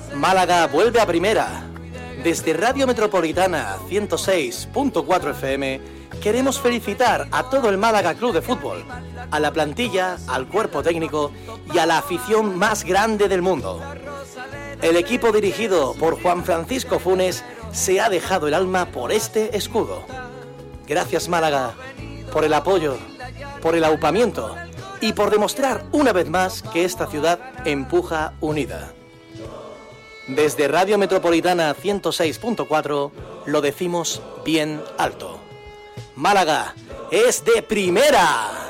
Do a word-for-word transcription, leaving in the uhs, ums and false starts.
Málaga vuelve a primera. Desde Radio Metropolitana ciento seis punto cuatro F M queremos felicitar a todo el Málaga Club de Fútbol, a la plantilla, al cuerpo técnico y a la afición más grande del mundo. El equipo dirigido por Juan Francisco Funes se ha dejado el alma por este escudo. Gracias, Málaga, por el apoyo, por el aupamiento y por demostrar una vez más que esta ciudad empuja unida. Desde Radio Metropolitana ciento seis punto cuatro lo decimos bien alto. Málaga es de primera.